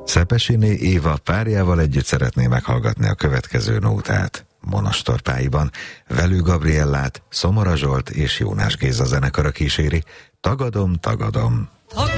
Szepesiné Éva párjával együtt szeretné meghallgatni a következő nótát. Monostorpáiban Velő Gabriellát, Szomora Zsolt és Jónás Géza zenekara kíséri. Tagadom, tagadom.